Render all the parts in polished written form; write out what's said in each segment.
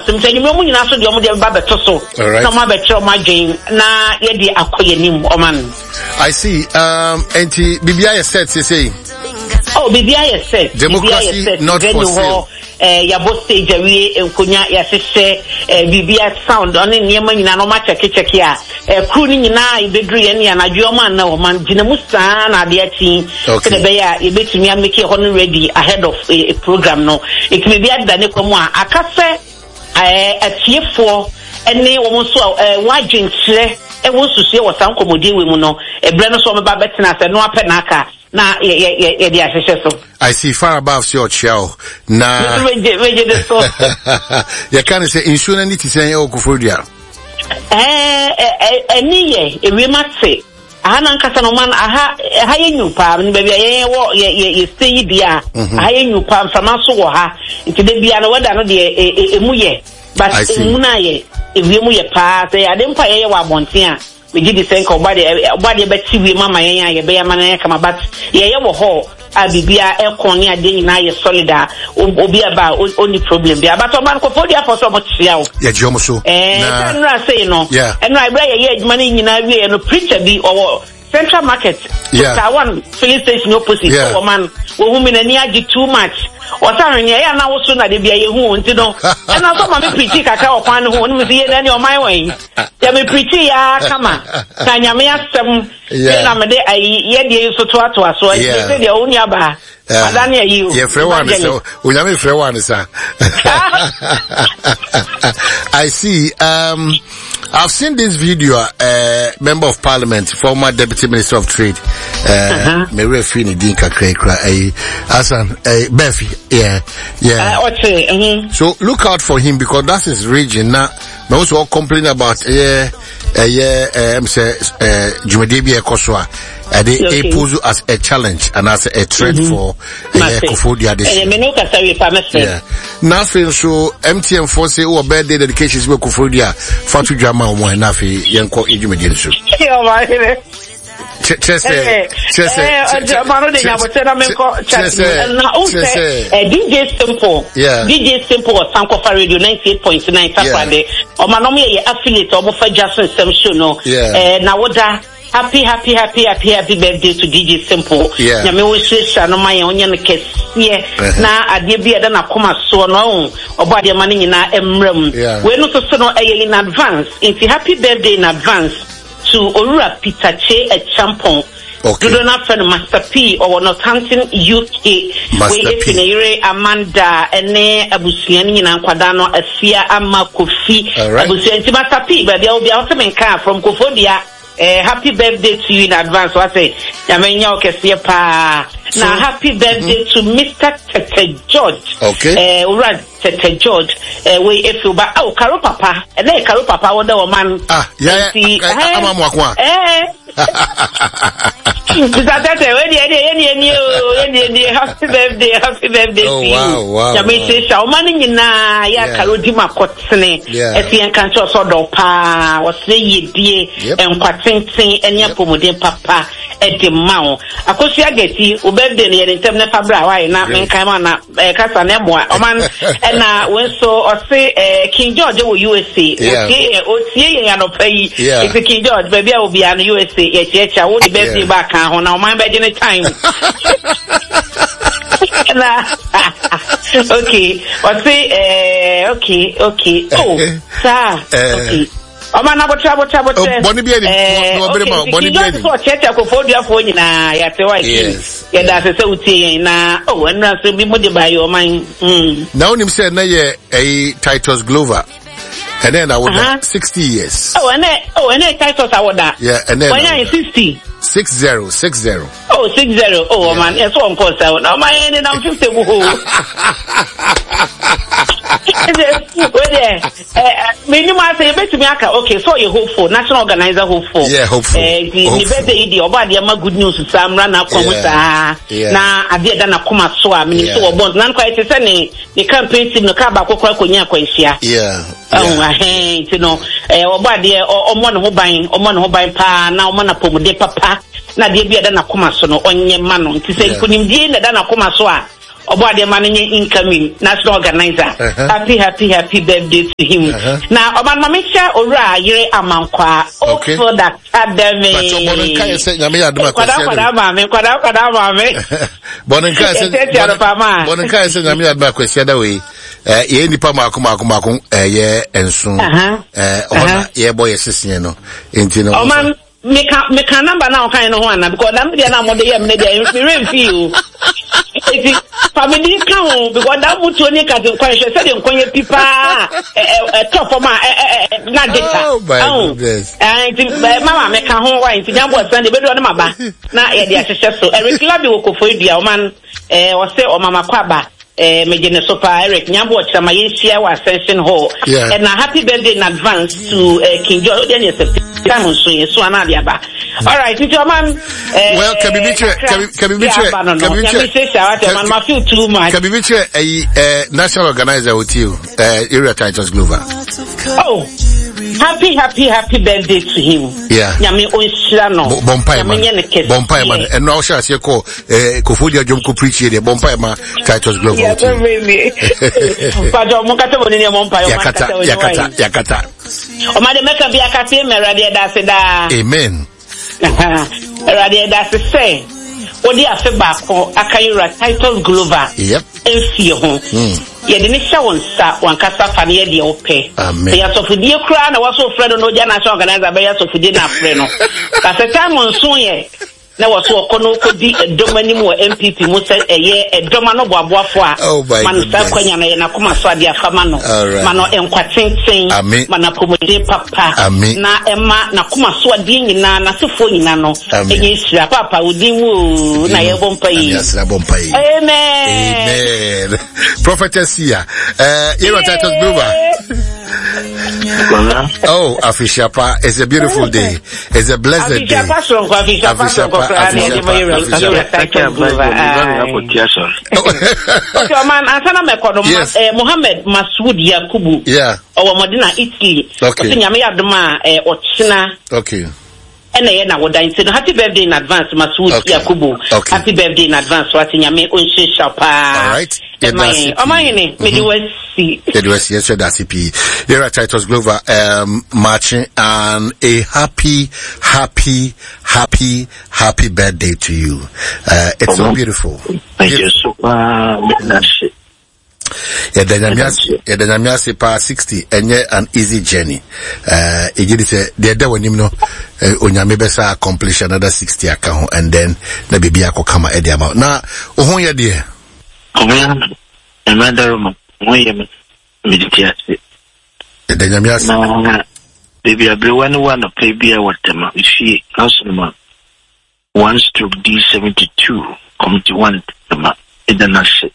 some say you know mun na so de omo de ba beto so na ma betro ma dwen na ye de akoye nim o man. I see. Enti bibia is set say. Oh, bibia is set. Democracy not for sale. Yabo stage we enkonya ya sese bibia sound on niema nyina no ma check ya crew ni nyina ibedru ye ne anadwo man na o man gina musa na de ati se be ya e betumi ameke ho no ready ahead of a program no e kimi bia da ne kwamu a akase atiefo ene wo mo so wadwen kire e wo susu e wo san komodi we mu no e bre no so me ba betena se no apena aka na ye dia so. I see far above your chow. Na you can say insurance to say okufodia. Eniye we must say aha nkasa no man aha yenyu pa ni bia ye stay dia aha yenyu pa fama so wo ha nti de bia no wada no de emu ye but emu na ye ewie mu ye pa say ade mpa ye wa abonten a we give the sense obade beti we mama yen ye be yama na kama but ye wo ho abibia ekon ni ade nyina ye solid a obi aba only problem bia but oman ko fodi afo so mo tia o ye jomo so na nra say no eno ibra ye adwuma ni nyina wie no preacher bi owo Central Market one filling station opposite woman wo hu me na ni agi too much osan nya ya na wo so na de bia ye hu nti no na so ma me preach kaka okwan ho no me se ye na ni o man wen ya me preach ya kama ka nya me asem na me de ayi ye de so to ato aso ye se de oni aba adani ayi ye frɛ one so onya me frɛ one sa I see I've seen this video member of parliament former deputy minister of trade me refi ni din kakra Hassan Befi so look out for him because that's his region now me also all complain about Jumedebi Ekoswa they pose as a challenge and as a threat for Kofodia this nothing so MTN for say oh birthday dedications we Kofodia Fatu Jama one nafi yanko Jumedebi so DJ Simple or Sankofa Radio 98.9 Saturday or Manomi affiliate or Buffer Jackson Sem show no now happy birthday to DJ Simple. Nyame we hwehwa no my onye ne kese na ade bia da na koma so no obade mane nyina emram we no so no in advance into happy birthday in advance to Orura Peter Che a champon. Do not friend Master P or Northampton UK. We Amanda ene abusuani nyina nkwadano afia ama Kofi abusuani Master P but there will be ultimate car from Kofodia. Happy birthday to you in advance. What say? Yamenya okesiye pa. Now happy birthday to Mr. Tete George. Okay. Ura Tete George. We if you ba Karo Papa. Karo Papa wonder woman. Ama mwakwa. Happy birthday to you. Yamenya shaumani nyina ya Karo di makotene. Esi enkancho so do pa. Wase yedie enkwatenten enya pomodin papa edemao. Akosi ageti birthday ni yen tem na fabra wa na menkan ma na kasa na moa oman na we so o say King George wo USA o tie yen anopai if King George baby a obi an USA ye checha wo the birthday back kan ho na oman be gene time okay o say okay oh sir okay Omana botra boni bi ani no bere ma boni bi ani so checha Kofodia fo nyina ya te wa ki ya da se utie na enra so bi mo de ba yo man na onim say na ye Titus Glover and then I would 60 years and then Titus awoda and then when you 60 60 oh 60 man yes on course now my end I'm 50 minimum say bet me aka okay so you hopeful national organizer hopeful hopeful the birthday idi oba de ma good news samra na komuta na ade da na koma so a mini so bond nan quite say ne campaign team no ka ba kokora konya kwahia you know oba de omo ne ho ban pa na omo na pomode papa na de bia da na koma so no onye ma no nti say kunimdie na da na koma so a about the man incoming national organizer. Happy birthday to him. Now, about Mamisha Ora, Yere Amankwa, for that academy. Bonenka said, Bonenka said, Namia Bakwes, the way. Any Pama Kumakum, and soon. Yeah, boy, assistant, no. Oh, man. Make a number now, kind of one, because I'm the number the review. Family count, because that would to make a question, said you call your people top of my not data. And Mamma make a home wife, you was Sunday, but on my back. Now, the successful Eric Labby will go for you, man, or say, or Mama Quaba. Megene Sopa Eric Nyambo Chamayesia was Ascension Hall. And a happy birthday in advance to King George Daniel Suanadiaba. All right, it's your man. Well, can be a national organizer with you, Area Titus Glover. Oh, happy birthday to him. Yeah. Yami Oishano. Bompaiman. And now shall I call Kofudia Jomko preach here, Bompaiman Titus Glover. Yes, really. Yakata. O madam make be akate me radio da se da. Amen. Radio da se say. Odi afe baako akayura Titus Glover. Yep. Enfie ho. Ye de ne hya wonsa wankasa fa ne ye de ope. Amen. Ya sofudie kura na waso frɛ no ja national organizer be ya sofudie na frɛ no. Ka se time nso ye na waso okono kodi edomani mu MPP mu se eye edoma no boaboafo a man sa kwanya na ye na koma so ade afama no mano enkwatenten mana pomode papa na ema na koma so ade nyina na sefo nyina no enye hira papa odin wo na ye bompai amen prophetess here you Titus Glover. Oh, Afishapa, it's a beautiful day. It's a blessed day. Yes. Mohammed Masoud Yakubu. Yeah. Or Modena Italy. Okay. And I know what I said. Happy birthday in advance, Masoud Yakubu. Happy birthday in advance. What in Yame Unshi Shapa. All right. Yes, that's it. Here at Titus Glover, marching and a happy birthday to you. It's so beautiful. Thank you so much. The Dynamias pa 60 and an easy journey. The other one, you know, Onyame besa accomplish another 60 account and then the baby ako kama edi amount. Now, ohun ya dear. Another room, meditate. The Dynamias. Baby, everyone wanna pay beer what them. If she councilman 1/D72 committee 1 in the nation.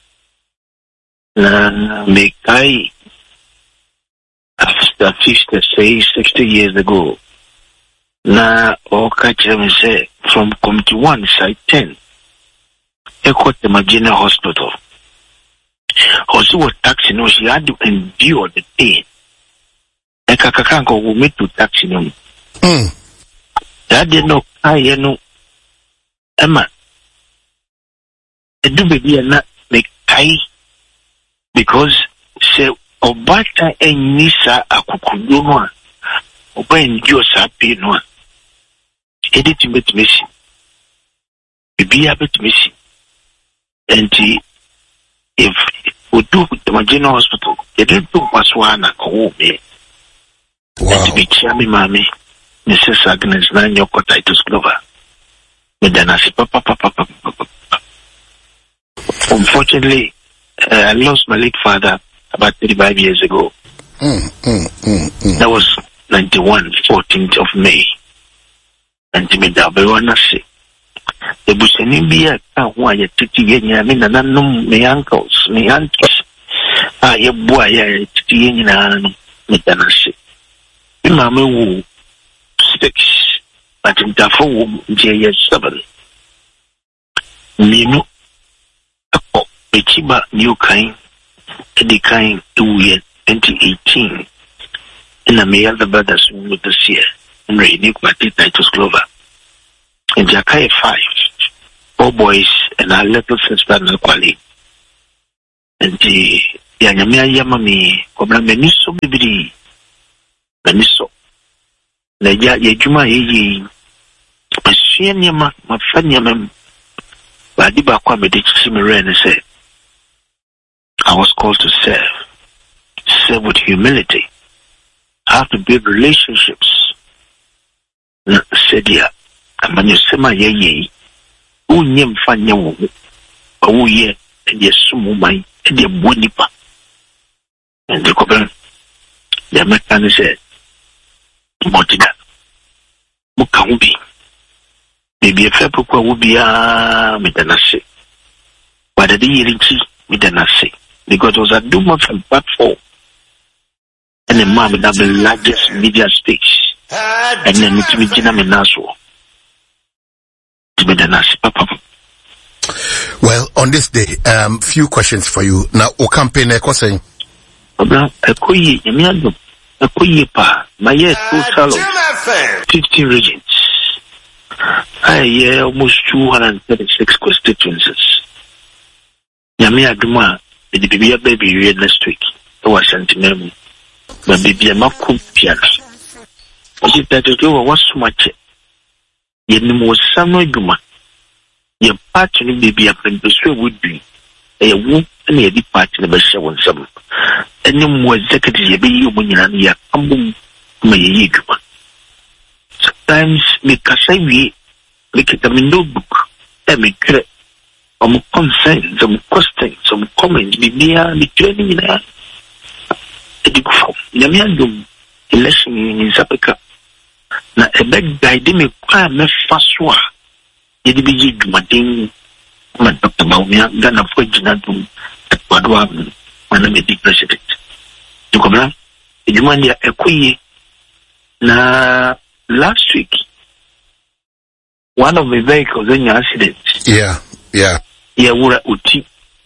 Make I after 60 years ago. Na catch them say from committee 1 side 10. I caught the Magina Hospital. Also, what taxi no, she had to endure the pain. I can't go with to taxi no. That did no, I know. Emma, I do baby not make I because say Obata and Nisa Akukuno, Oba endure Sapi no. Editing with Missy. Be a bit missing. And if we do the Magina Hospital, they didn't do Maswana or me. And to be Chami Mammy, Mrs. Agnes Nanyoko Titus Glover. But then I said, Papa. Unfortunately, I lost my late father about 35 years ago. That was 14th of May. And to me, that be the Busanibia, why you took I mean, and I know my uncles, my aunts. Your boy, Tiana, Mitanasi. Mamma woo 6, but in Tafo, J7. Nino, Pichiba, new kind, the kind 2018. And I may have the brothers with the year, and renew my Titus Glover. And Jakai 5, 4 boys, and our little sister Nakwali, and the Yamia Yamami, Cobra Meniso Bibidi, Meniso. Naja Yajuma Yi, Masianyama, Mafanyamam, Badiba Kwamedi Chimeren said, I was called to serve with humility. I have to build relationships. Said ya, Amanyosema Ye, Unyem Fanyawu, Ye, and Yesumumai, and the Bunipa. And the Cobra, the American said, Motina, Mukaubi, maybe a February will be a Midanasi, but a Dirichi Midanasi, because it was a doom of a back fall, and the mom would have the largest media stakes, and then it's Mijina Menaso. Well, on this day, few questions for you. Now, o campaign saying, my year total of 15 regions. I almost 236 constituencies. Yamia Duma, the baby read last week. I was sentimental. But baby, I'm not piano. Was it that it was so much? Yet no more summer Duma. Your party baby up in the would be a whoop and a deep party never show on some. And no more executive be you when you're humble. Sometimes make a say make it a notebook and make some concerns, some questions, some comments, be near the training in a Yamiandum election in Africa. Now a big guy didn't quite me faswa. Yet be you Madin, Dr. Baumia, Ghana for Jinatum, at Padua, when I'm a big president. To come around, you want a quay. Now, last week, one of the vehicles in your accident. Yeah. Yeah, we're uti.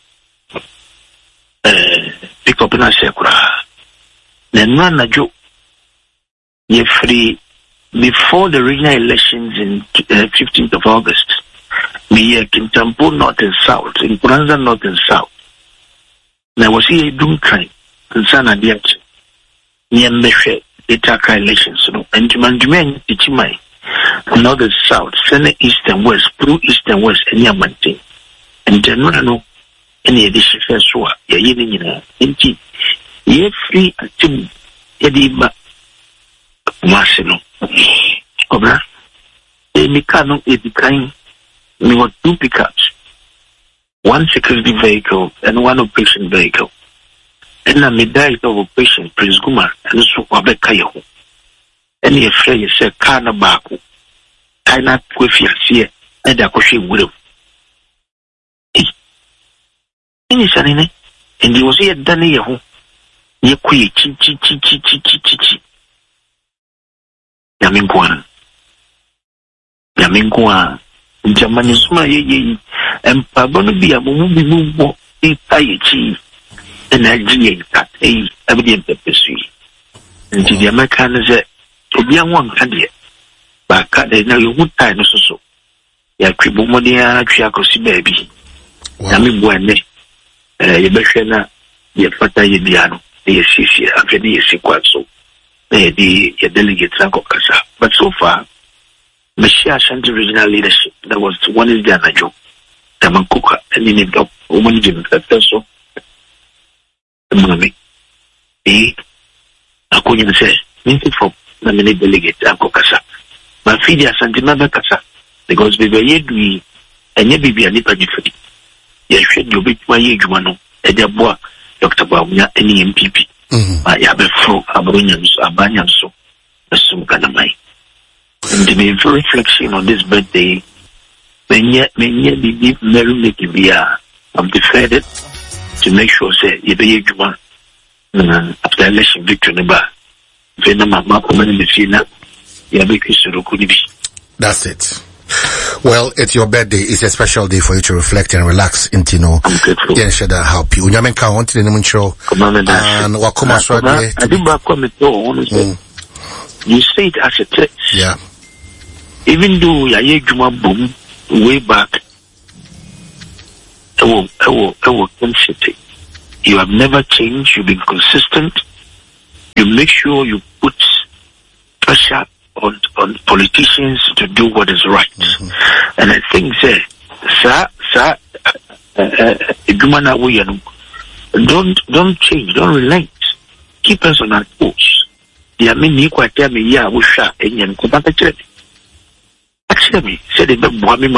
Pick up in a secura. Then run a joke. You're free before the regional elections in 15th of August. Me in Tampo North and South, in Kuranza North and South. There was here a doom train, and Sana Diach. Near Meshe. Itaka elections, and Juman Ichimai, north and south, center, east and west, through east and west, and Yamanti, and General, any addition first, Yayin, Inti, ye free at Tim Ediba Marsino. Obra, a Mikano Edikain, we got 2 pickups, 1 security vehicle and 1 operation vehicle. And I made that of operation Prince Guma and so Wabekayo. And he afraid you say Carnabaku. I not with your seer and I could with him. And he was here done here. You quit chi. Yamingwan. Jamanisma ye and Pabonabi a movie in Tayi. And I got a evident purpose. And the American is a young one candidate. But they know you would time so. Ya Cribomonia, Chiacosi baby. Yami Buene, Yabeshana, Yafata Yabiano, the Sisi, after the Sequaso, the delegate Sanko Casa. But so far, Messiah Shanti regional leadership, there was one is Janajo, Tamakuka, and in the woman Jim Tasso. Mommy, I couldn't say, means for the minute delegate, Uncle Casa. My feed are Santimaba Casa, because we were yet we, and yet be a little different. Yes, should you be my Yagumano, and your boy, Dr. Baumia, any MPP. I have a fro, Abanyans, so, the Sumkanamai. And to be reflection on this birthday, many be very making via of the Fed. To make sure say you be Juma after election victory number. That's it. Well, it's your birthday. It's a special day for you to reflect and relax into that help you. Unyamenka want to the show and wakoma swade. I do back comment you say it as a text. Yeah. Even though ya Juma boom way back. I will consider You have never changed. You've been consistent. You make sure you put pressure on politicians to do what is right. And I think, don't change, don't relent. Keep us on our toes. Actually, said because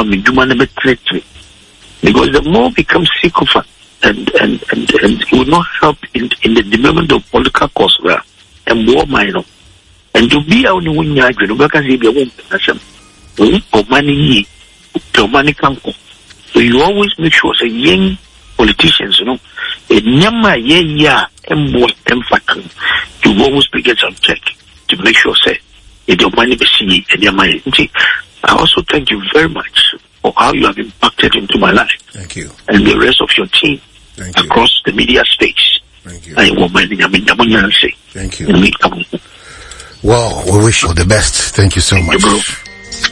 the more becomes sycophant and it will not help in the development of political cause and war minor. And to be only one year, because he be a woman, or money, so you always make sure as a young politicians, a nyama and what you always begin some check to make sure say your money be seen and your money. I also thank you very much for how you have impacted into my life. Thank you. And the rest of your team across the media space. Thank you. Thank you. Well, we wish you the best. Thank you so much.